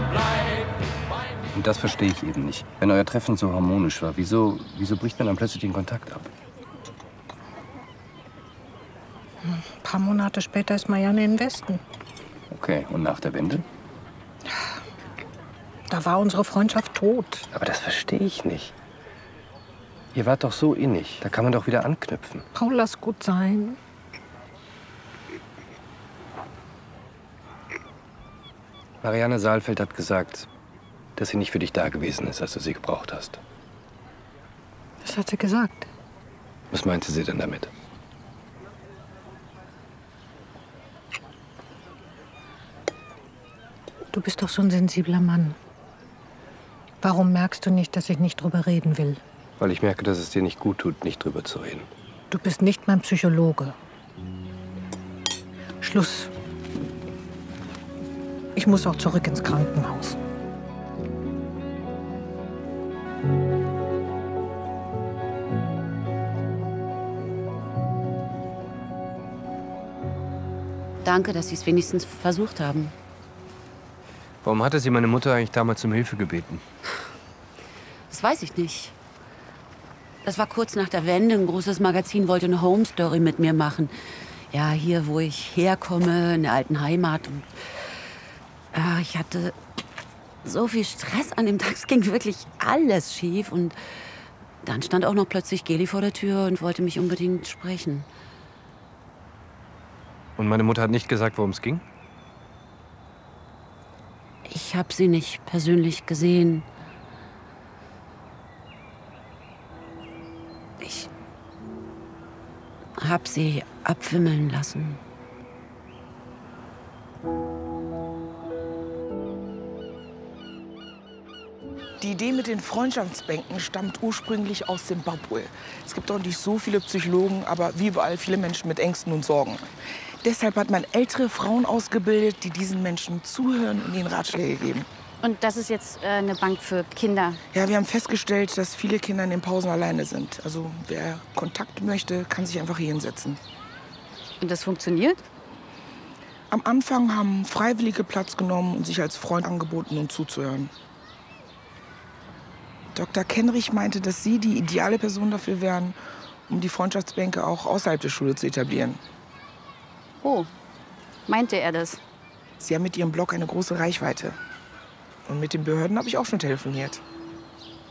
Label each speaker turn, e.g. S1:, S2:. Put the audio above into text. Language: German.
S1: Und das verstehe ich eben nicht. Wenn euer Treffen so harmonisch war, wieso bricht man dann plötzlich den Kontakt ab?
S2: Ein paar Monate später ist Marianne in den Westen.
S1: Okay, und nach der Wende?
S2: Da war unsere Freundschaft tot.
S1: Aber das verstehe ich nicht. Ihr wart doch so innig. Da kann man doch wieder anknüpfen.
S2: Paul, lass gut sein.
S1: Marianne Saalfeld hat gesagt, dass sie nicht für dich da gewesen ist, als du sie gebraucht hast.
S2: Das hat sie gesagt.
S1: Was meinte sie denn damit?
S2: Du bist doch so ein sensibler Mann. Warum merkst du nicht, dass ich nicht drüber reden will?
S1: Weil ich merke, dass es dir nicht gut tut, nicht drüber zu reden.
S2: Du bist nicht mein Psychologe. Schluss. Ich muss auch zurück ins Krankenhaus.
S3: Danke, dass Sie es wenigstens versucht haben.
S1: Warum hatte sie meine Mutter eigentlich damals um Hilfe gebeten?
S3: Das weiß ich nicht. Das war kurz nach der Wende. Ein großes Magazin wollte eine Home Story mit mir machen. Ja, hier, wo ich herkomme, in der alten Heimat. Und, ich hatte so viel Stress an dem Tag. Es ging wirklich alles schief. Und dann stand auch noch plötzlich Geli vor der Tür und wollte mich unbedingt sprechen.
S1: Und meine Mutter hat nicht gesagt, worum es ging?
S3: Ich habe sie nicht persönlich gesehen. Ich habe sie abwimmeln lassen.
S4: Die Idee mit den Freundschaftsbänken stammt ursprünglich aus Simbabwe. Es gibt dort nicht so viele Psychologen, aber wie überall viele Menschen mit Ängsten und Sorgen. Deshalb hat man ältere Frauen ausgebildet, die diesen Menschen zuhören und ihnen Ratschläge geben.
S5: Und das ist jetzt eine Bank für Kinder?
S4: Ja, wir haben festgestellt, dass viele Kinder in den Pausen alleine sind. Also wer Kontakt möchte, kann sich einfach hier hinsetzen.
S5: Und das funktioniert?
S4: Am Anfang haben Freiwillige Platz genommen und sich als Freund angeboten, um zuzuhören. Dr. Kenrich meinte, dass Sie die ideale Person dafür wären, um die Freundschaftsbänke auch außerhalb der Schule zu etablieren.
S5: Oh, meinte er das?
S4: Sie haben mit Ihrem Blog eine große Reichweite. Und mit den Behörden habe ich auch schon telefoniert.